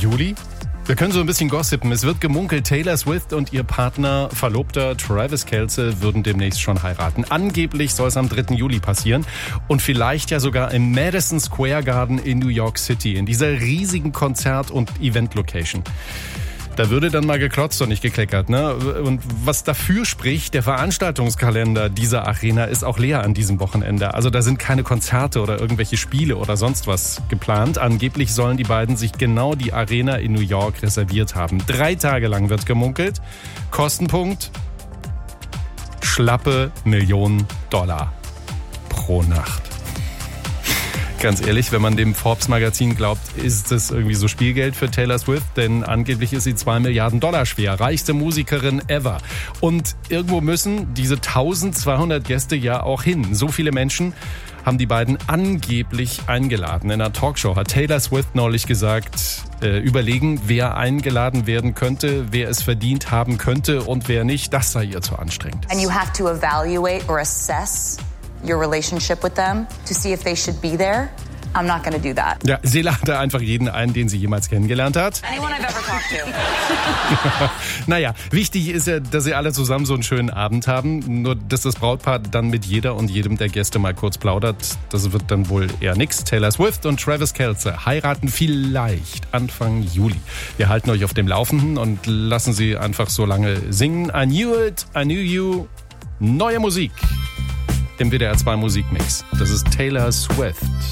Juli? Wir können so ein bisschen gossipen. Es wird gemunkelt, Taylor Swift und ihr Partner, Verlobter Travis Kelce würden demnächst schon heiraten. Angeblich soll es am 3. Juli passieren und vielleicht ja sogar im Madison Square Garden in New York City, in dieser riesigen Konzert- und Event-Location. Da würde dann mal geklotzt und nicht gekleckert, ne? Und was dafür spricht, der Veranstaltungskalender dieser Arena ist auch leer an diesem Wochenende. Also da sind keine Konzerte oder irgendwelche Spiele oder sonst was geplant. Angeblich sollen die beiden sich genau die Arena in New York reserviert haben. 3 Tage lang wird gemunkelt. Kostenpunkt: schlappe $1.000.000 pro Nacht. Ganz ehrlich, wenn man dem Forbes-Magazin glaubt, ist das irgendwie so Spielgeld für Taylor Swift, denn angeblich ist sie $2 Milliarden schwer, reichste Musikerin ever. Und irgendwo müssen diese 1200 Gäste ja auch hin. So viele Menschen haben die beiden angeblich eingeladen. In einer Talkshow hat Taylor Swift neulich gesagt, überlegen, wer eingeladen werden könnte, wer es verdient haben könnte und wer nicht. Das sei ihr zu anstrengend. And you have to evaluate or assess your relationship with them to see if they should be there. I'm not going to do that. Ja, sie lade einfach jeden ein, den sie jemals kennengelernt hat. Anyone I've ever talked to. Naja, wichtig ist ja, dass sie alle zusammen so einen schönen Abend haben. Nur, dass das Brautpaar dann mit jeder und jedem der Gäste mal kurz plaudert, das wird dann wohl eher nix. Taylor Swift und Travis Kelce heiraten vielleicht Anfang Juli. Wir halten euch auf dem Laufenden und lassen sie einfach so lange singen. I knew it, I knew you. Neue Musik im WDR 2 Musikmix. Das ist Taylor Swift.